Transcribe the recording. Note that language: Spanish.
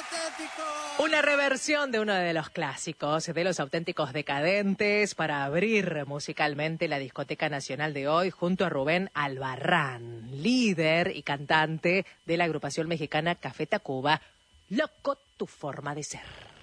Una reversión de uno de los clásicos de Los Auténticos Decadentes para abrir musicalmente la Discoteca Nacional de hoy junto a Rubén Albarrán, líder y cantante de la agrupación mexicana Café Tacuba. Loco tu forma de ser.